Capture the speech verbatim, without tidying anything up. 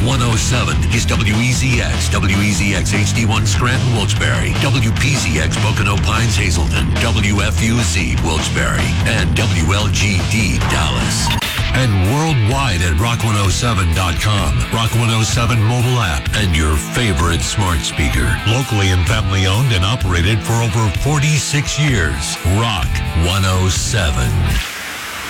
one oh seven is W E Z X, W E Z X H D one Scranton, Wilkes-Barre, W P Z X Pocono Pines, Hazleton, W F U Z Wilkes-Barre, and W L G D Dallas. And worldwide at rock one oh seven dot com, Rock one oh seven mobile app, and your favorite smart speaker. Locally and family owned and operated for over forty-six years. Rock one oh seven.